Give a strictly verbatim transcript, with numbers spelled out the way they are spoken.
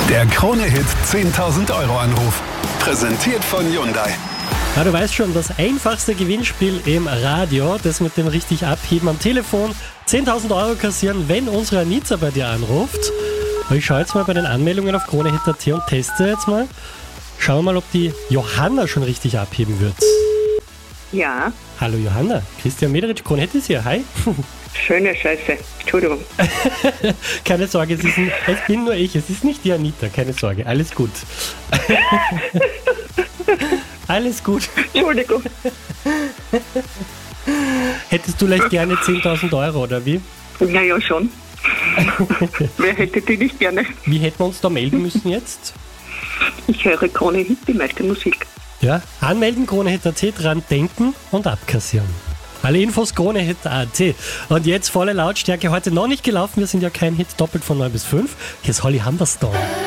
Der Krone-Hit zehntausend Euro Anruf. Präsentiert von Hyundai. Ja, du weißt schon, das einfachste Gewinnspiel im Radio, das mit dem richtig abheben am Telefon, zehntausend Euro kassieren, wenn unsere Anita bei dir anruft. Ich schaue jetzt mal bei den Anmeldungen auf kronehit punkt at und teste jetzt mal. Schauen wir mal, ob die Johanna schon richtig abheben wird. Ja. Hallo Johanna, Christian Mederitsch, Kronehit ist hier, hi. Schöne Scheiße, Entschuldigung. Keine Sorge, es, ist ein, es bin nur ich, es ist nicht die Anita, keine Sorge, alles gut. Alles gut. Entschuldigung. Hättest du vielleicht gerne zehntausend Euro, oder wie? Ja, ja, schon. Wer hätte die nicht gerne? Wie hätten wir uns da melden müssen jetzt? Ich höre Krone-Hit, die meiste Musik. Ja, anmelden, Kronehit punkt at, dran denken und abkassieren. Alle Infos Kronehit punkt at. Und jetzt volle Lautstärke, heute noch nicht gelaufen, wir sind ja kein Hit, doppelt von neun bis fünf. Hier ist Holly Humberstone.